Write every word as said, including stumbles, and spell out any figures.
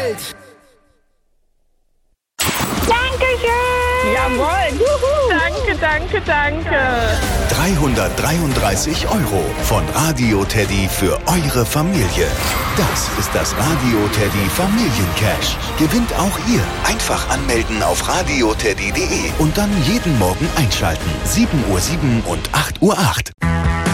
Geld. Dankeschön! Jawohl! Juhu. Danke, danke, danke! dreihundertdreiunddreißig Euro von Radio Teddy für eure Familie. Das ist das Radio Teddy Familiencash. Gewinnt auch ihr. Einfach anmelden auf radioteddy punkt de und dann jeden Morgen einschalten. sieben Uhr sieben und acht Uhr acht.